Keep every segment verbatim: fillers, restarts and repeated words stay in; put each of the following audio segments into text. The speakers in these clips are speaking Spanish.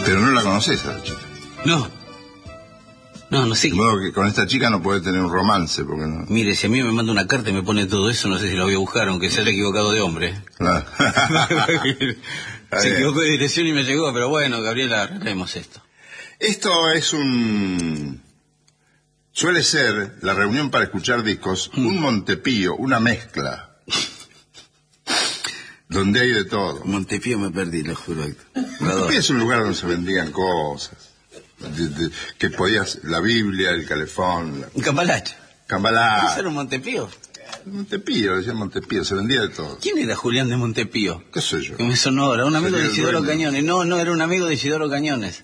Pero no la conoces a la chica. No. No, no sé. De modo que con esta chica no puede tener un romance, porque no... Mire, si a mí me manda una carta y me pone todo eso, no sé si la voy a buscar, aunque se haya equivocado de hombre. Claro. Se equivocó de dirección y me llegó, pero bueno, Gabriela, arreglemos esto. Esto es un... Suele ser la reunión para escuchar discos, mm. un Montepío, una mezcla, donde hay de todo. Montepío me perdí, lo juro. Montepío es un lugar donde se vendían cosas, de, de, que podías, la Biblia, el calefón... La... Cambalache. Cambalache. ¿Eso era un Montepío? Montepío, decía Montepío, se vendía de todo. ¿Quién era Julián de Montepío? ¿Qué sé yo? Que me sonó ahora, un amigo de Isidoro Cañones. No, no, era un amigo de Isidoro Cañones.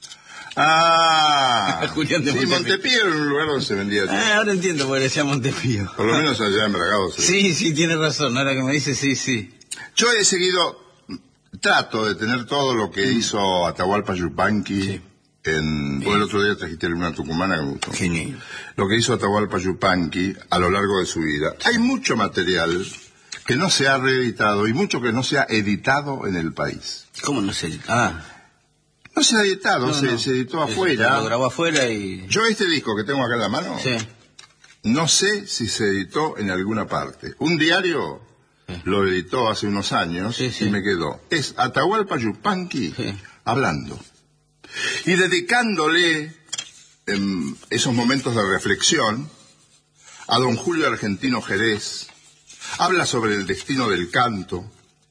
Ah, Julián de sí, Montepío. Montepío era un lugar donde se vendía todo. Ah, ahora entiendo por qué decía Montepío. Por lo menos allá en Bragado. Sí, sí, sí, tiene razón, ahora que me dice, sí, sí. Yo he seguido, trato de tener todo lo que mm. hizo Atahualpa Yupanqui. Sí. En, sí. El otro día trajiste una tucumana que me gustó. Genial. Lo que hizo Atahualpa Yupanqui a lo largo de su vida. Hay mucho material que no se ha reeditado y mucho que no se ha editado en el país. ¿Cómo no se editó? Ah. No se ha editado, no, se, no. se editó Eso, afuera. Lo grabó afuera y... Yo este disco que tengo acá en la mano, sí. no sé si se editó en alguna parte. Un diario sí. lo editó hace unos años sí, sí. y me quedó. Es Atahualpa Yupanqui sí. hablando. Y dedicándole en esos momentos de reflexión a don Julio Argentino Jerez, habla sobre el destino del canto,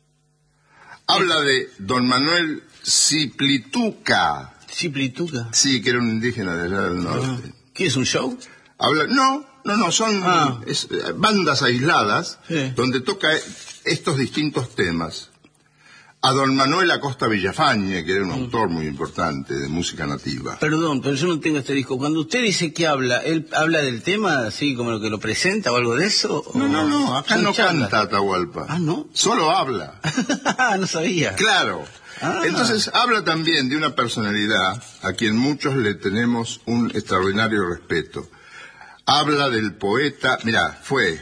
habla de don Manuel Ciplituca. ¿Ciplituca? Sí, que era un indígena de allá del norte. Ah. ¿Qué es un show? Habla, no, no, no, son ah. es, bandas aisladas sí. donde toca estos distintos temas. A don Manuel Acosta Villafañe, que era un autor muy importante de música nativa. Perdón, pero yo no tengo este disco. Cuando usted dice que habla, ¿él habla del tema así como lo que lo presenta o algo de eso? No, o... no, no, acá no charla? Canta Atahualpa. Ah, ¿no? Solo habla. No sabía. Claro. Ah. Entonces habla también de una personalidad a quien muchos le tenemos un extraordinario respeto. Habla del poeta, mirá, fue...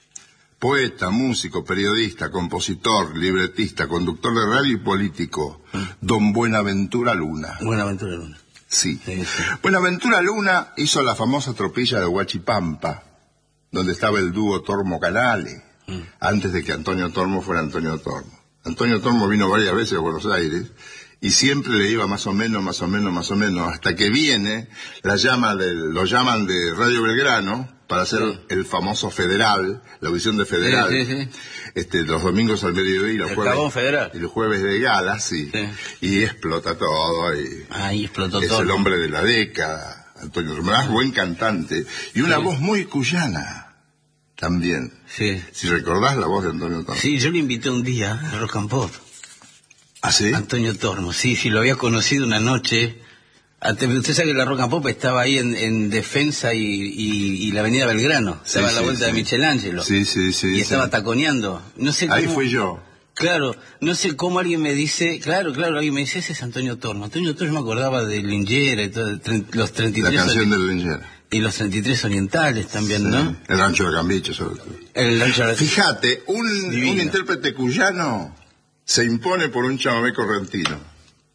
poeta, músico, periodista, compositor, libretista, conductor de radio y político, don Buenaventura Luna. Buenaventura Luna. Sí. sí, sí. Buenaventura Luna hizo la famosa tropilla de Huachipampa, donde estaba el dúo Tormo-Canale, mm. antes de que Antonio Tormo fuera Antonio Tormo. Antonio Tormo vino varias veces a Buenos Aires y siempre le iba más o menos, más o menos, más o menos, hasta que viene, la llama del, lo llaman de Radio Belgrano, para hacer sí. el famoso Federal, la audición de Federal, sí, sí, sí. este, los domingos al mediodía y los el jueves Federal. y los jueves de gala, sí, sí. y explota todo, y ahí explotó es todo. el hombre de la década, Antonio Tormo, buen cantante, y una sí. voz muy cuyana, también. Sí. Si recordás la voz de Antonio Tormo. Sí, yo le invité un día a Rock and Pop. ¿Ah, sí? Antonio Tormo, sí, sí, lo había conocido una noche. Usted sabe que la Rock and Pop estaba ahí en, en Defensa y, y, y la Avenida Belgrano. Estaba sí, a la vuelta sí, de Michelangelo. Sí, sí, sí. Y sí. estaba taconeando. No sé cómo, ahí fui yo. Claro, no sé cómo alguien me dice, claro, claro, alguien me dice, ese es Antonio Tormo. Antonio Tormo me acordaba de Lingera y todo, los treinta y tres... La canción del Lingera. Y los treinta y tres orientales también, sí. ¿no? El Rancho de Cambiche, sobre todo. El Rancho de... Fíjate, un, un intérprete cuyano se impone por un chamamé correntino.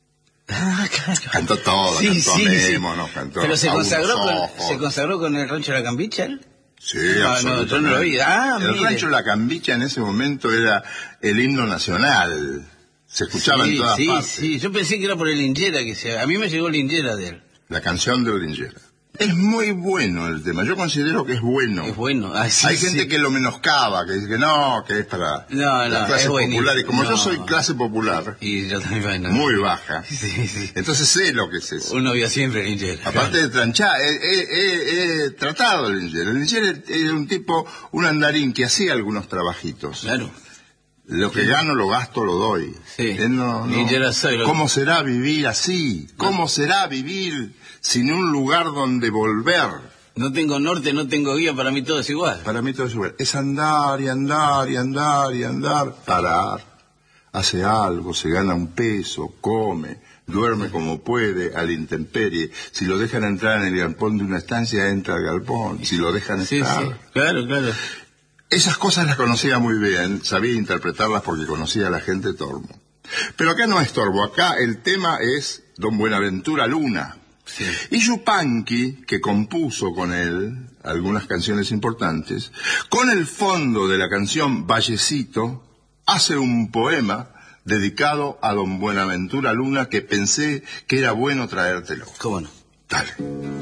Ah, claro. Cantó todo, sí, cantó sí, Nemo, sí. no cantó. Pero se consagró, con, se consagró con el Rancho de la Cambicha, ¿eh? Sí, ah, no, yo no lo vi. Ah, el mire. Rancho de la Cambicha en ese momento era el himno nacional. Se escuchaba sí, en todas sí, partes. Sí, sí, yo pensé que era por el Lingera que se... A mí me llegó Lingera de él. La canción del Lingera. Es muy bueno el tema, yo considero que es bueno. Es bueno. Ah, sí, Hay sí. gente que lo menoscaba, que dice que no, que es para no, no, las clases populares. Como no. yo soy clase popular, y yo también, no. muy baja, sí, sí. entonces sé lo que es eso. Uno vio siempre el Lingera. Aparte claro. de tranchar, he, he, he, he tratado el Lingera. El Lingera era un tipo, un andarín que hacía algunos trabajitos. Claro. Lo que sí. gano, lo gasto, lo doy. Sí. No, no. Soy lo... ¿Cómo será vivir así? ¿Cómo no. será vivir sin un lugar donde volver? No tengo norte, no tengo guía, para mí todo es igual. Para mí todo es igual. Es andar y andar y andar y andar. Parar. Hace algo, se gana un peso, come, duerme como puede, a la intemperie. Si lo dejan entrar en el galpón de una estancia, entra al galpón. Si lo dejan sí, estar... Sí, claro, claro. Esas cosas las conocía muy bien, sabía interpretarlas porque conocía a la gente Tormo. Pero acá no es Tormo, acá el tema es don Buenaventura Luna. Sí. Y Yupanqui, que compuso con él algunas canciones importantes, con el fondo de la canción Vallecito, hace un poema dedicado a don Buenaventura Luna que pensé que era bueno traértelo. ¿Cómo no? Dale.